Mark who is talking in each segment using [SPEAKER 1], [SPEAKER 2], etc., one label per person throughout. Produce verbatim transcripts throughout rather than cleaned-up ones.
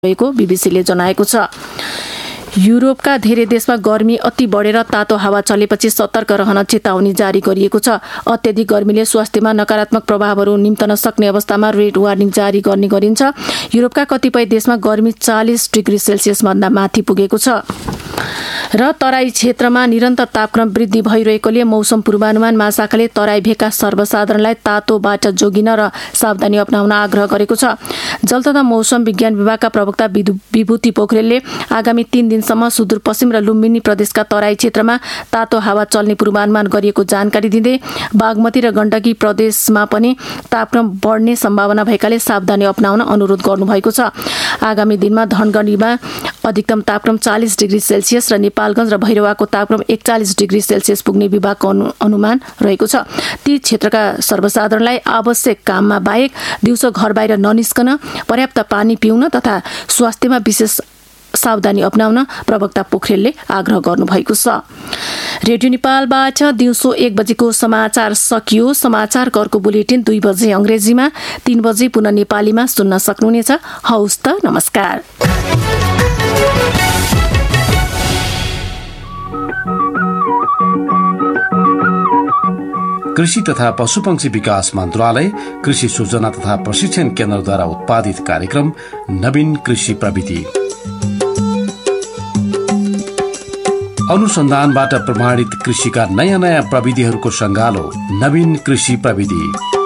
[SPEAKER 1] रहेको बीबीसीले जनाएको छ। युरोपका धेरै देशमा गर्मी अति बढेर तातो हावा चलेपछि सतर्क रहन चेतावनी जारी गरिएको छ। अत्यधिक गर्मीले स्वास्थ्यमा नकारात्मक प्रभावहरू निम्तन सक्ने अवस्थामा रेड वार्निङ जारी गर्ने गरिन्छ। युरोपका कतिपय देशमा गर्मी चालिस डिग्री सेल्सियस भन्दा माथि पुगेको छ र तराई क्षेत्रमा निरन्तर तापक्रम वृद्धि भइरहेकोले मौसम पूर्वानुमान महाशाखाले तराई भेगका सर्वसाधारणलाई तातोबाट जोगिन र सावधानी अपनाउन आग्रह गरेको छ। जल तथा मौसम विज्ञान विभागका प्रवक्ता विभूति पोखरेलले आगामी तीन दिनसम्म सुदूरपश्चिम र लुम्बिनी प्रदेशका तराई क्षेत्रमा तातो हावा चल्ने पूर्वानुमान गरिएको जानकारी दिँदै बागमती र गण्डकी प्रदेशमा पनि तापक्रम बढ्ने सम्भावना भएकाले सावधानी अपनाउन अनुरोध गर्नुभएको छ। आगामी दिनमा धनगढीमा अधिकतम तापक्रम चालिस डिग्री सेल्सियस र नेपालगञ्ज र भैरवाको तापक्रम एकचालिस डिग्री सेल्सियस पुग्ने विभागको अनुमान रहेको छ। ती क्षेत्रका सर्वसाधारणलाई आवश्यक काममा बाहेक दिउँसो घर बाहिर ननिस्कन, पर्याप्त पानी पिउन तथा स्वास्थ्यमा विशेष सावधानी अपनाउन प्रवक्ता पोखरेलले आग्रह गर्नुभएको छ। रेडियो नेपालबाट दिउँसो एक बजेको समाचार सकियो। समाचारको अर्को बुलेटिन दुई बजे अङ्ग्रेजीमा, तीन बजे पुनः नेपालीमा सुन्न सक्नुहुनेछ। हौस् त, नमस्कार।
[SPEAKER 2] कृषि तथा पशुपक्षी विकास मन्त्रालय, कृषि सूचना तथा प्रशिक्षण केन्द्रद्वारा उत्पादित कार्यक्रम नवीन कृषि प्रविधि, अनुसन्धानबाट प्रमाणित कृषिका नयाँ नयाँ प्रविधिहरूको सङ्गालो नवीन कृषि प्रविधि।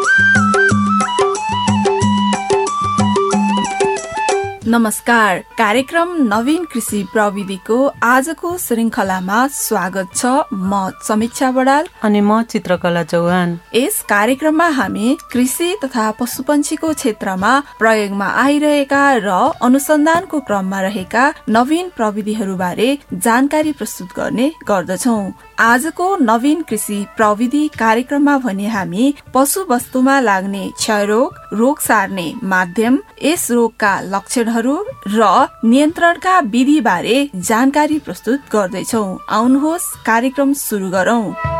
[SPEAKER 3] नमस्कार, कार्यक्रम नवीन कृषि प्रविधिको आजको श्रृंखलामा स्वागत छ। म समीक्षा बडाल
[SPEAKER 4] अनि म चित्रकला चौहान।
[SPEAKER 3] यस कार्यक्रममा हामी कृषि तथा पशुपन्छीको क्षेत्रमा प्रयोगमा आइरहेका र अनुसन्धानको क्रममा रहेका नवीन प्रविधिहरू बारे जानकारी प्रस्तुत गर्ने गर्दछौ। आजको नवीन कृषि प्रविधि कार्यक्रममा भने हामी पशु वस्तुमा लाग्ने क्षयरोग, रोग सार्ने माध्यम, यस रोगका लक्षणहरू र नियन्त्रणका विधि बारे जानकारी प्रस्तुत गर्दैछौ। आउनुहोस् कार्यक्रम सुरु गरौं।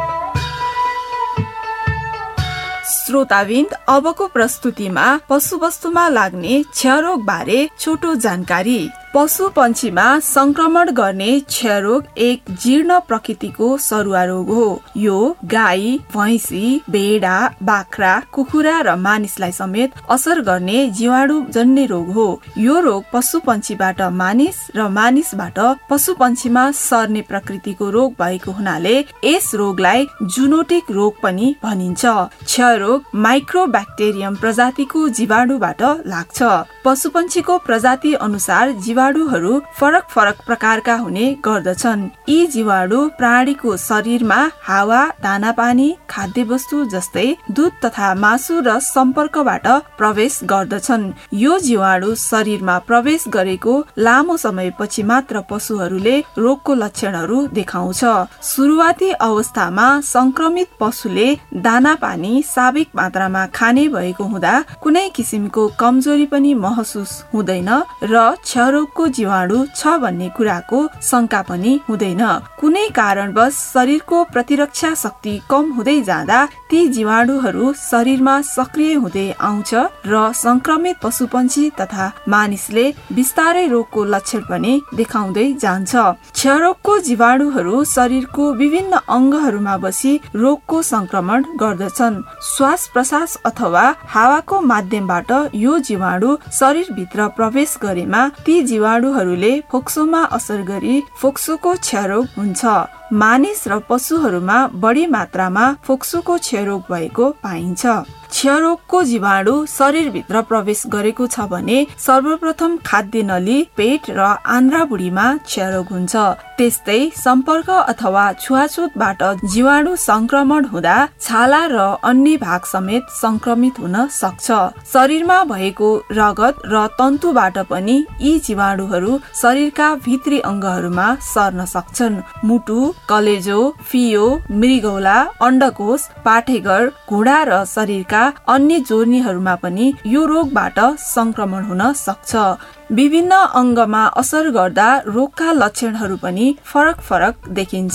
[SPEAKER 3] श्रोताबिन्द, अबको प्रस्तुतिमा पशु वस्तुमा लाग्ने क्षयरोग बारे छोटो जानकारी। पशु पन्छीमा संक्रमण गर्ने क्षयरोग एक जीर्ण प्रकृतिको सरुवा रोग हो। यो गाई, भैंसी, भेडा, बाख्रा, कुखुरा र मानिसलाई समेत असर गर्ने जीवाणु जन्य रोग हो। यो रोग पशु पन्छीबाट मानिस र मानिसबाट पशु पन्छीमा सर्ने प्रकृतिको रोग भएको हुनाले यस रोगलाई जुनोटिक रोग पनि भनिन्छ। क्षयरोग माइक्रोब्याक्टेरियम प्रजातिको जीवाणुबाट लाग्छ। पशु पन्छीको प्रजाति अनुसार जीवाणुहरू फरक फरक प्रकारका हुने गर्दछन्। यी जीवाणु प्राणीको शरीरमा हावा, दाना पानी, खाद्य वस्तु जस्तै दूध तथा मासु र सम्पर्कबाट प्रवेश गर्दछन्। यो जीवाणु शरीरमा प्रवेश गरेको लामो समयपछि मात्र पशुहरूले रोगको लक्षणहरू देखाउँछ। सुरुवाती अवस्थामा संक्रमित पशुले दाना पानी स्वाभाविक मात्रामा खाने भएको हुँदा कुनै किसिमको कमजोरी पनि महसुस हुँदैन र क्षयरोगको जीवाणु छ भन्ने कुराको शंका पनि हुँदैन। कुनै कारणवश शरीरको प्रतिरक्षा शक्ति कम हुँदै जाँदा ती जीवाणुहरू शरीरमा सक्रिय हुँदै आउँछ र संक्रमित पशुपन्छी तथा मानिसले बिस्तारै रोगको लक्षण पनि देखाउँदै जान्छ। क्षयरोगको जीवाणुहरू शरीरको विभिन्न अङ्गहरूमा बसी रोगको संक्रमण गर्दछन्। श्वास प्रश्वास अथवा हावाको माध्यमबाट यो जीवाणु शरीरभित्र प्रवेश गरेमा ती जीवाणुहरूले फोक्सोमा असर गरी फोक्सोको क्षयरोग हुन्छ। मानिस र पशुहरूमा बढी मात्रामा फोक्सोको क्षयरोग भएको पाइन्छ। क्षयरोगको जीवाणु शरीरभित्र प्रवेश गरेको छ भने सर्वप्रथम खाद्य नली, पेट र आन्द्राभुँडीमा क्षयरोग हुन्छ। त्यस्तै सम्पर्क अथवा छुवाछुतबाट जीवाणु संक्रमण हुँदा छाला र अन्य भाग समेत संक्रमित हुन सक्छ। शरीरमा भएको रगत र तन्तुबाट पनि यी जीवाणुहरू शरीरका भित्री अङ्गहरूमा सर्न सक्छन्। मुटु, कलेजो, फियो, मृगौला, अण्डकोश, पाठेघर, घुँडा र शरीरका अन्य जोर्नीहरूमा पनि यो रोगबाट संक्रमण हुन सक्छ। विभिन्न अङ्गमा असर गर्दा रोगका लक्षणहरू पनि फरक फरक देखिन्छन्।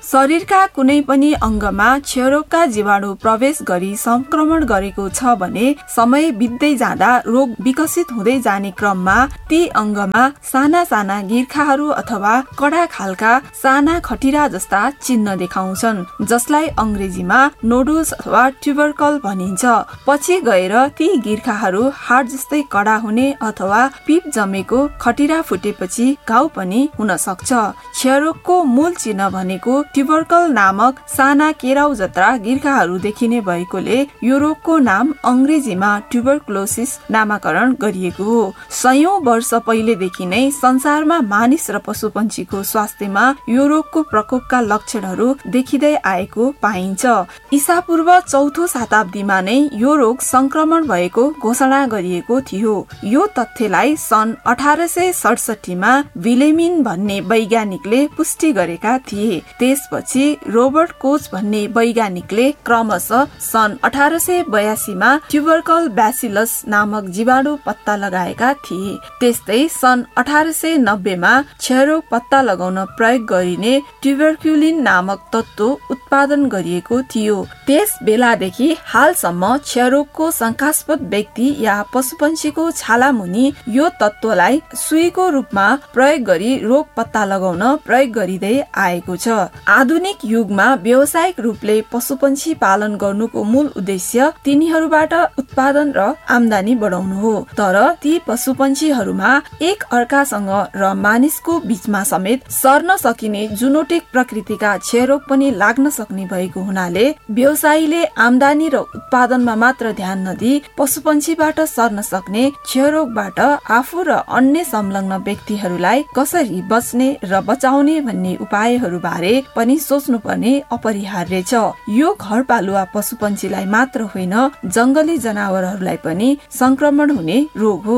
[SPEAKER 3] शरीरका कुनै पनि अङ्गमा क्षयरोगका जीवाणु प्रवेश गरी संक्रमण गरेको छ भने समय बित्दै जाँदा रोग विकसित हुँदै जाने क्रममा ती अङ्गमा साना साना गिर्खाहरू अथवा कडा खालका साना खटिरा जस्ता चिन्ह देखाउँछन्, जसलाई अङ्ग्रेजीमा नोडुल्स अथवा ट्युबरकल भनिन्छ। पछि गएर ती गिर्खाहरू हाड जस्तै कडा हुने अथवा पिप जमेको खटिरा फुटेपछि घाउ पनि हुन सक्छ। क्षयरोगको मूल चिन्ह भनेको ट्युबरकल नामक साना केराउ जत्रा गिर्खाहरू देखिने भएकोले यो रोगको नाम अङ्ग्रेजीमा ट्युबरक्लोसिस नामाकरण गरिएको हो। सयौं वर्ष पहिलेदेखि नै संसारमा मानिस र पशु पन्छीको स्वास्थ्यमा यो रोगको प्रकोपका लक्षणहरू देखिँदै आएको पाइन्छ। ईसापूर्व चौथो शताब्दीमा नै यो रोग संक्रमण भएको घोषणा गरिएको थियो। यो तथ्यलाई सन् अठार सय सडसठीमा विलेमिन भन्ने वैज्ञानिकले पुष्टि गरेका थिए। त्यसपछि रोबर्ट कोच भन्ने वैज्ञानिकले क्रमशः सन् अठार सय बयासीमा ट्युबरकल ब्यासिलस नामक जीवाणु पत्ता लगाएका थिए। त्यस्तै सन् अठार सय नब्बेमा क्षयरोग पत्ता लगाउन प्रयोग गरिने ट्युबरक्युलिन नामक तत्व उत्पादन गरिएको थियो। त्यस बेलादेखि हालसम्म क्षयरोगको शंकास्पद व्यक्ति या पशुपन्छीको छाला मुनि यो तत्वलाई सुईको रूपमा प्रयोग गरी रोग पत्ता लगाउन प्रयोग गरिँदै आएको छ। आधुनिक युगमा व्यावसायिक रूपले पशुपन्छी पालन गर्नुको मूल उद्देश्य तिनीहरूबाट उत्पादन र आमदानी बढाउनु हो। तर ती पशुपन्छीहरूमा एक अर्कासँग र मानिसको बीचमा समेत सर्न सकिने जुनोटिक प्रकृतिका क्षयरोग पनि लाग्न सक्ने भएको हुनाले व्यवसायीले आमदानी र उत्पादनमा मात्र ध्यान नदिई पशुपन्छीबाट सर्न सक्ने क्षयरोगबाट आफू र अन्य संलग्न व्यक्तिहरूलाई कसरी बच्ने र बचाउने भन्ने उपायहरू बारे पनि सोच्नुपर्ने अपरिहार्य छ। यो घरपालुवा पशुपन्छीलाई मात्र होइन, जंगली जनावरहरूलाई पनि संक्रमण हुने रोग हो।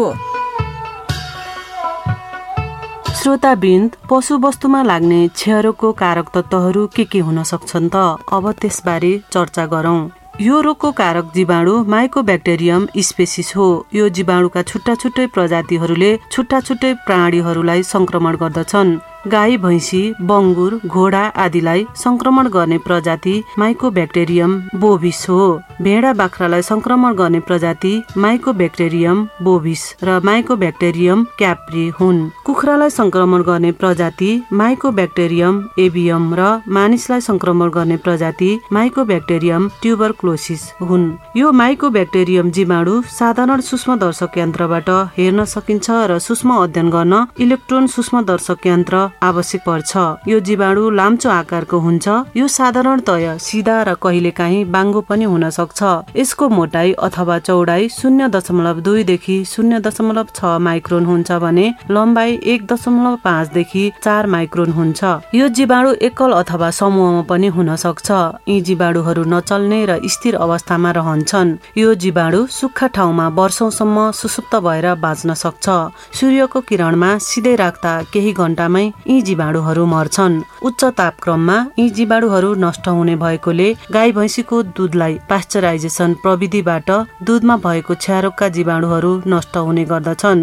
[SPEAKER 4] श्रोतावृन्द, पशु वस्तुमा लाग्ने क्षयरोगको कारक तत्वहरू के के हुन सक्छन् त? अब त्यसबारे चर्चा गरौं। यो रोगको कारक जीवाणु माइकोब्याक्टेरियम स्पेसिस हो। यो जीवाणुका छुट्टा छुट्टै प्रजातिहरूले छुट्टा छुट्टै प्राणीहरूलाई संक्रमण गर्दछन्। गाई, भैंसी, बङ्गुर, घोडा आदिलाई संक्रमण गर्ने प्रजाति माइकोब्याक्टेरियम बोभिस हो। भेडा बाख्रालाई संक्रमण गर्ने प्रजाति माइकोब्याक्टेरियम बोभिस र माइकोब्याक्टेरियम क्याप्री हुन्। कुखुरालाई संक्रमण गर्ने प्रजाति माइकोब्याक्टेरियम एभियम र मानिसलाई संक्रमण गर्ने प्रजाति माइकोब्याक्टेरियम ट्युबरक्लोसिस हुन्। यो माइकोब्याक्टेरियम जीवाणु साधारण सूक्ष्मदर्शक यन्त्रबाट हेर्न सकिन्छ र सूक्ष्म अध्ययन गर्न इलेक्ट्रोन सूक्ष्मदर्शक यन्त्र आवश्यक पर्छ। यो जीवाणु लाम्चो आकारको हुन्छ। यो साधारणतया सिधा र कहिलेकाहीँ बाङ्गो पनि हुन सक्छ। यसको मोटाई अथवा चौडाई शून्य दशमलव दुई देखि शून्य दशमलव छ माइक्रोन हुन्छ भने लम्बाई एक दशमलव पाँच देखि चार माइक्रोन हुन्छ। यो जीवाणु एकल अथवा समूहमा पनि हुन सक्छ। यी जीवाणुहरू नचल्ने र स्थिर अवस्थामा रहन्छन्। यो जीवाणु सुक्खा ठाउँमा वर्षौंसम्म सुसुप्त भएर बाँच्न सक्छ। सूर्यको किरणमा सिधै राख्दा केही घण्टामै यी जीवाणुहरू मर्छन्। उच्च तापक्रममा यी जीवाणुहरू नष्ट हुने भएकोले गाई भैँसीको दूधलाई पाश्चराइजेसन प्रविधिबाट दूधमा भएको क्षयरोगका जीवाणुहरू नष्ट हुने गर्दछन्।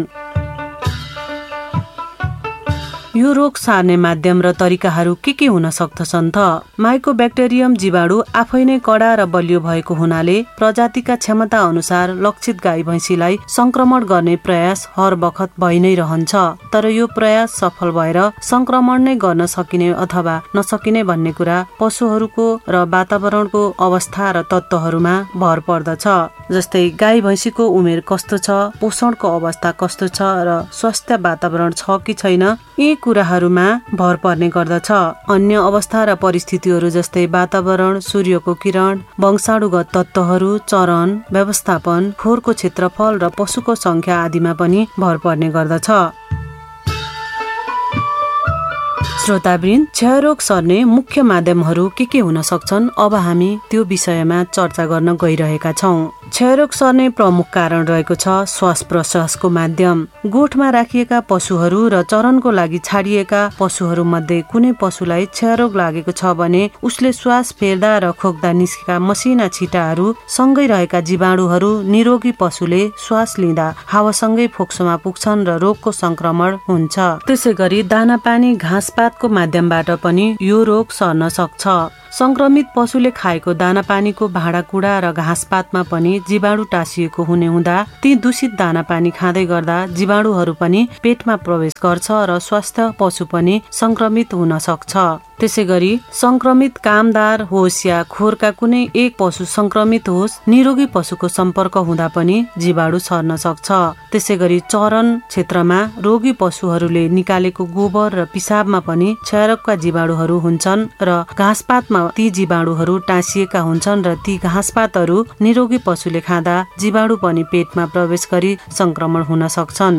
[SPEAKER 4] यो रोग सार्ने माध्यम र तरिकाहरू के के हुन सक्दछन् त? माइकोब्याक्टेरियम जीवाणु आफै नै कडा र बलियो भएको हुनाले प्रजातिका क्षमता अनुसार लक्षित गाई भैँसीलाई संक्रमण गर्ने प्रयास हर बखत भइ नै रहन्छ। तर यो प्रयास सफल भएर संक्रमण नै गर्न सकिने अथवा नसकिने भन्ने कुरा पशुहरूको र वातावरणको अवस्था र तत्त्वहरूमा भर पर्दछ। जस्तै गाई भैँसीको उमेर कस्तो छ, पोषणको अवस्था कस्तो छ र स्वस्थ वातावरण छ कि छैन, यी कुराहरूमा भर पर्ने गर्दछ। अन्य अवस्था र परिस्थितिहरू जस्तै वातावरण, सूर्यको किरण, वंशाणुगत तत्त्वहरू, चरण व्यवस्थापन, खोरको क्षेत्रफल र पशुको संख्या आदिमा पनि भर पर्ने गर्दछ। श्रोतावृन्द, क्षयरोग सर्ने मुख्य माध्यमहरू के के हुन सक्छन्? अब हामी त्यो विषयमा चर्चा गर्न गइरहेका छौं। क्षयरोग सर्ने प्रमुख कारण रहेको छ श्वास प्रश्वासको माध्यम। गोठमा राखिएका पशुहरू र चरनको लागि छाडिएका पशुहरू मध्ये कुनै पशुलाई क्षयरोग लागेको छ भने उसले श्वास फेर्दा र खोक्दा निस्केका मसिना छिटाहरू सँगै रहेका जीवाणुहरू निरोगी पशुले श्वास लिँदा हावासँगै फोक्सोमा पुग्छन् र रोगको संक्रमण हुन्छ। त्यसै गरी दाना पानी घाँसपातको माध्यमबाट पनि यो रोग सर्न सक्छ। संक्रमित पशुले खाएको दाना पानीको भाँडाकुँडा र घाँसपातमा पनि जीवाणु टाँसिएको हुने हुँदा ती दूषित दाना पानी खाँदै गर्दा जीवाणुहरू पनि पेटमा प्रवेश गर्छ र स्वास्थ्य पशु पनि संक्रमित हुन सक्छ। त्यसै गरी संक्रमित कामदार होस् या खोरका कुनै एक पशु संक्रमित होस्, निरोगी पशुको सम्पर्क हुँदा पनि जीवाणु सर्न सक्छ। त्यसै गरी चरन क्षेत्रमा रोगी पशुहरूले निकालेको गोबर र पिसाबमा पनि क्षयरोगका जीवाणुहरू हुन्छन् र घाँसपातमा ती जीवाणुहरू टाँसिएका हुन्छन् र ती घाँसपातहरू निरोगी पशुले खाँदा जीवाणु पनि पेटमा प्रवेश गरी संक्रमण हुन सक्छन्।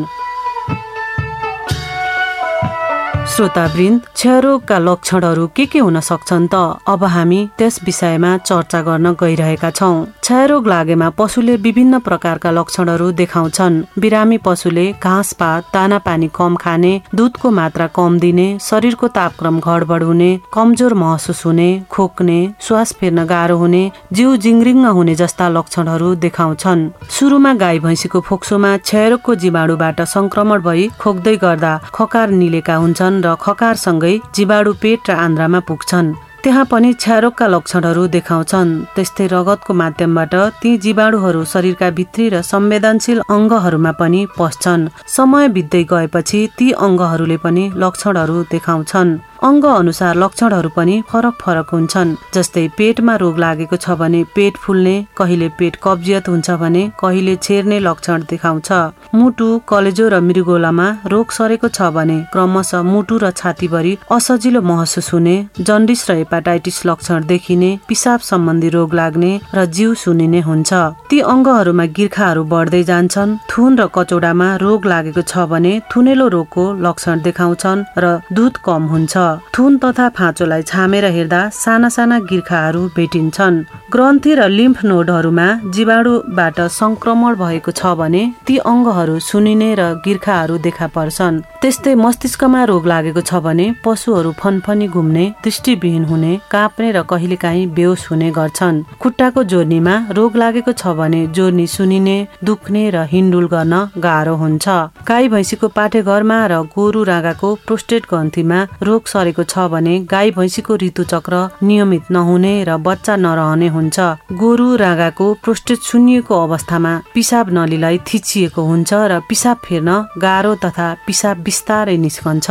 [SPEAKER 4] श्रोतावृन्द, क्षयरोगका लक्षणहरू के के हुन सक्छन् त? अब हामी त्यस विषयमा चर्चा गर्न गइरहेका छौं। क्षयरोग लागेमा पशुले विभिन्न प्रकारका लक्षणहरू देखाउँछन्। बिरामी पशुले घाँसपात, दाना पानी कम खाने, दूधको मात्रा कम दिने, शरीरको तापक्रम गडबड हुने, कमजोर महसुस हुने, खोक्ने, श्वास फेर्न गाह्रो हुने, जिउ जिङ्रिङ्ग हुने जस्ता लक्षणहरू देखाउँछन्। सुरुमा गाई भैँसीको फोक्सोमा क्षयरोगको जीवाणुबाट संक्रमण भई खोक्दै गर्दा खकार निलेका हुन्छन् र खकारसँगै जीवाणु पेट र आन्द्रामा पुग्छन्। त्यहाँ पनि क्षयरोगका लक्षणहरू देखाउँछन्। त्यस्तै रगतको माध्यमबाट ती जीवाणुहरू शरीरका भित्री र संवेदनशील अङ्गहरूमा पनि पस्छन्। समय बित्दै गएपछि ती अङ्गहरूले पनि लक्षणहरू देखाउँछन्। अङ्ग अनुसार लक्षणहरू पनि फरक फरक हुन्छन्। जस्तै पेटमा रोग लागेको छ भने पेट फुल्ने, कहिले पेट कब्जियत हुन्छ भने कहिले छेर्ने लक्षण देखाउँछ। मुटु, कलेजो र मृगौलामा रोग सरेको छ भने क्रमशः मुटु र छातीभरि असजिलो महसुस हुने, जन्डिस र हेपाटाइटिस लक्षण देखिने, पिसाब सम्बन्धी रोग लाग्ने र जिउ सुनिने हुन्छ। ती अङ्गहरूमा गिर्खाहरू बढ्दै जान्छन्। थुन र कचौडामा रोग लागेको छ भने थुनेलो रोगको लक्षण देखाउँछन् र दुध कम हुन्छ। थुन तथा फाँचोलाई छामेर हेर्दा साना साना गिर्खाहरू भेटिन्छन्। ग्रन्थि र लिम्फ नोडहरूमा जीवाणुबाट संक्रमण भएको छ भने ती अङ्गहरू सुनिने र गिर्खाहरू देखा पर्छन्। त्यस्तै मस्तिष्कमा रोग लागेको छ भने पशुहरू फनफनी घुम्ने, दृष्टिविहीन हुने, काप्ने र कहिलेकाहीँ बेहोस हुने गर्छन्। खुट्टाको जोर्नीमा रोग लागेको छ भने जोर्नी सुनिने, दुख्ने र हिँडुल गर्न गाह्रो हुन्छ। गाई भैँसीको पाठेघरमा र गोरु राँगाको प्रोस्टेट ग्रन्थीमा रोग सरेको छ भने गाई भैँसीको ऋतुचक्र नियमित नहुने र बच्चा नरहने हुन्छ। गोरु राँगाको प्रोस्टेट सुन्निएको अवस्थामा पिसाब नलीलाई थिचिएको हुन्छ र पिसाब फेर्न गाह्रो तथा पिसाब बिस्तारै निस्कन्छ।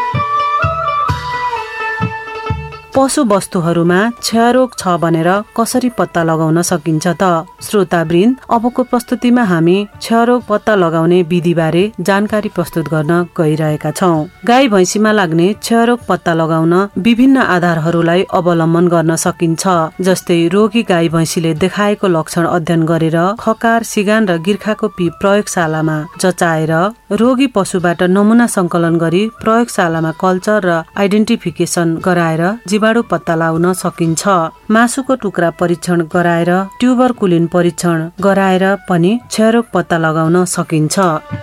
[SPEAKER 4] पशु वस्तुहरूमा क्षयरोग छ भनेर कसरी पत्ता लगाउन सकिन्छ त? श्रोतावृन्द, अबको प्रस्तुतिमा हामी क्षयरोग पत्ता लगाउने विधिबारे जानकारी प्रस्तुत गर्न गइरहेका छौं। गाई भैँसीमा लाग्ने क्षयरोग पत्ता लगाउन विभिन्न आधारहरूलाई अवलम्बन गर्न सकिन्छ। जस्तै रोगी गाई भैँसीले देखाएको लक्षण अध्ययन गरेर खकार, सिगान र गिर्खाको पिप प्रयोगशालामा जचाएर रोगी पशुबाट नमुना संकलन गरी प्रयोगशालामा कल्चर र आइडेन्टिफिकेसन गराएर जीवाणु पत्ता लगाउन सकिन्छ। मासुको टुक्रा परीक्षण गराएर ट्युबरकुलिन परीक्षण गराएर पनि क्षयरोग पत्ता लगाउन सकिन्छ।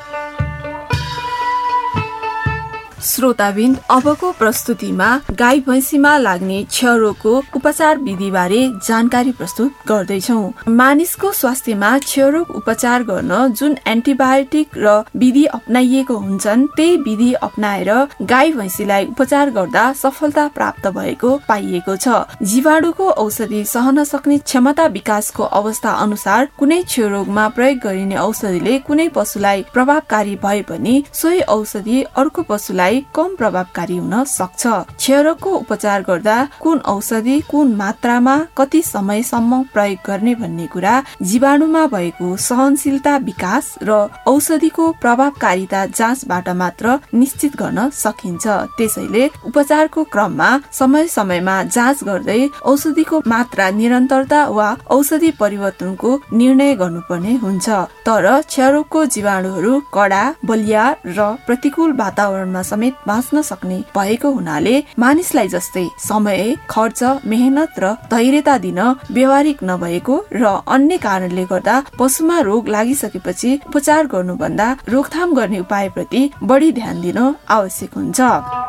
[SPEAKER 3] श्रोताबिन्द, अबको प्रस्तुतिमा गाई भैँसीमा लाग्ने क्षयरोगको उपचार विधि बारे जानकारी प्रस्तुत गर्दैछौ। मानिसको स्वास्थ्यमा क्षयरोग उपचार गर्न जुन एन्टिबायोटिक र विधि अपनाइएको हुन्छन्, त्यही विधि अपनाएर गाई भैँसीलाई उपचार गर्दा सफलता प्राप्त भएको पाइएको छ। जीवाणुको औषधि सहन सक्ने क्षमता विकासको अवस्था अनुसार कुनै क्षयरोगमा प्रयोग गरिने औषधिले कुनै पशुलाई प्रभावकारी भए पनि सोही औषधि अर्को पशुलाई कम प्रभावकारी हुन सक्छ। क्षयरोगको उपचार गर्दा कुन औषधि कुन मात्रामा कति समयसम्म प्रयोग गर्ने भन्ने कुरा जीवाणुमा भएको सहनशीलता विकास र औषधिको प्रभावकारिता जाँचबाट मात्र निश्चित गर्न सकिन्छ। त्यसैले उपचारको क्रममा समय समयमा जाँच गर्दै औषधिको मात्रा, निरन्तरता वा औषधि परिवर्तनको निर्णय गर्नुपर्ने हुन्छ। तर क्षयरोगको जीवाणुहरू कडा, बलिया र प्रतिकूल वातावरणमा समेत बाँच्न सक्ने भएको हुनाले मानिसलाई जस्तै समय, खर्च, मेहनत र धैर्यता दिन व्यवहारिक नभएको र अन्य कारणले गर्दा पशुमा रोग लागिसकेपछि उपचार गर्नुभन्दा रोकथाम गर्ने उपायप्रति बढी ध्यान दिन आवश्यक हुन्छ।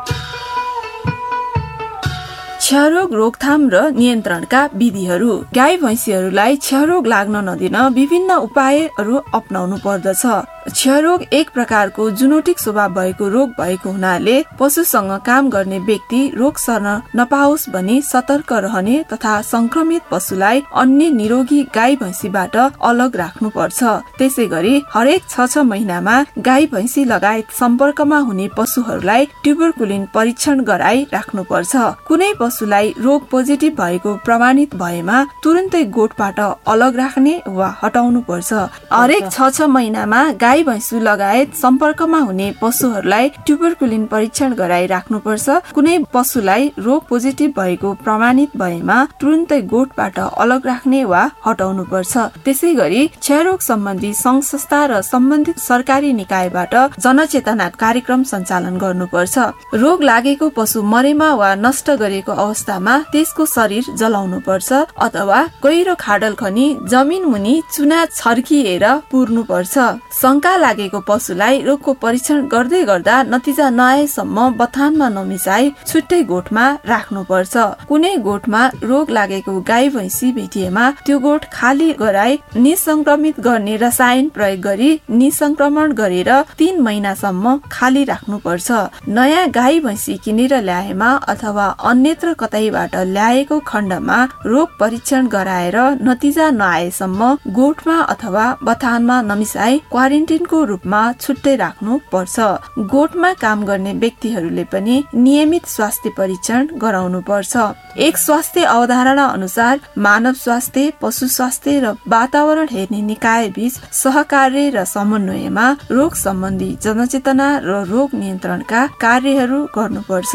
[SPEAKER 3] क्षयरोग रोकथाम र नियन्त्रणका विधिहरू। गाई भैँसीहरूलाई क्षयरोग लाग्न नदिन विभिन्न उपायहरू अपनाउनु पर्दछ। क्षयरोग एक प्रकारको जुनोटिक स्वभाव भएको रोग भएको हुनाले पशुसँग काम गर्ने व्यक्ति रोग सर्न नपाओस् भनी सतर्क रहने तथा संक्रमित पशुलाई अन्य निरोगी गाई भैँसीबाट अलग राख्नु पर्छ। त्यसै गरी हरेक छ छ महिनामा गाई भैँसी लगायत सम्पर्कमा हुने पशुहरूलाई ट्युबरकुलिन परीक्षण गराई राख्नु पर्छ। कुनै पशुलाई रोग पोजिटिभ भएको प्रमाणित भएमा तुरन्तै गोठबाट अलग राख्ने वा हटाउनु पर्छ। हरेक छ छ महिनामा गाई भैँसु लगायत सम्पर्कमा हुने पशुहरूलाई ट्युबरकुलिन परीक्षण गराई राख्नुपर्छ। कुनै पशुलाई रोग पोजिटिभ भएको प्रमाणित भएमा तुरन्तै गोठबाट अलग राख्ने वा हटाउनु पर्छ। त्यसै गरी क्षयरोग सम्बन्धी संघ संस्था र सम्बन्धित सरकारी निकायबाट जनचेतना कार्यक्रम सञ्चालन गर्नुपर्छ। रोग लागेको पशु मरेमा वा नष्ट गरेको अवस्थामा त्यसको शरीर जलाउनु पर्छ अथवा गहिरो खाडल खनी जमिन मुनि चुना छर्किएर पुर्नु पर्छ। शंका लागेको पशुलाई रोगको परीक्षण गर्दै गर्दा नतिजा नआएसम्म बथानमा नमिसाई छुट्टै गोठमा राख्नु पर्छ। कुनै गोठमा रोग लागेको गाई भैँसी भेटिएमा त्यो गोठ खाली गराई निसंक्रमित गर्ने रसायन प्रयोग गरी निसंक्रमण गरेर तीन महिनासम्म खाली राख्नु पर्छ। नयाँ गाई भैँसी किनेर ल्याएमा अथवा अन्यत्र कतैबाट ल्याएको खण्डमा रोग परीक्षण गराएर नतिजा नआएसम्म गोठमा अथवा बथानमा नमिसाई क्वारेन्टिनको रूपमा छुट्टै राख्नु पर्छ। गोठमा काम गर्ने व्यक्तिहरूले पनि नियमित स्वास्थ्य परीक्षण गराउनु पर्छ। एक स्वास्थ्य अवधारणा अनुसार मानव स्वास्थ्य, पशु स्वास्थ्य र वातावरण हेर्ने निकाय बीच सहकार्य र समन्वयमा रोग सम्बन्धी जनचेतना र रोग नियन्त्रणका कार्यहरू गर्नुपर्छ।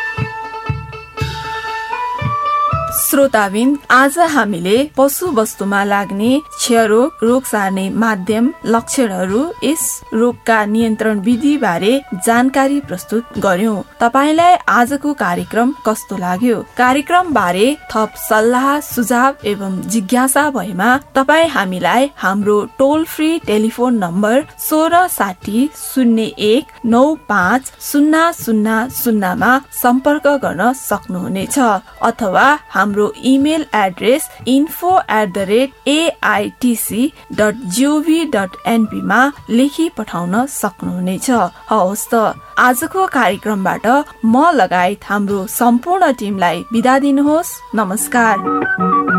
[SPEAKER 3] श्रोताबिन, आज हामीले पशु वस्तुमा लाग्ने क्षयरोग, रोग सार्ने माध्यम, लक्षणहरू, यस रोगका नियन्त्रण विधि बारे जानकारी प्रस्तुत गर्यौं। तपाईलाई आजको कार्यक्रम कस्तो लाग्यो? कार्यक्रम बारे थप सल्लाह, सुझाव एवं जिज्ञासा भएमा तपाईँ हामीलाई हाम्रो टोल फ्री टेलिफोन नम्बर सोह्र साठी शून्य एक नौ पाँच शून्य शून्य शून्यमा सम्पर्क गर्न सक्नुहुनेछ अथवा हाम्रो email address info at the rate AITC dot gov dot NP मा लेखी पठाउन सक्नुहुनेछ। हवस् त, आजको कार्यक्रमबाट म लगायत हाम्रो सम्पूर्ण टिमलाई बिदा दिनुहोस्। नमस्कार।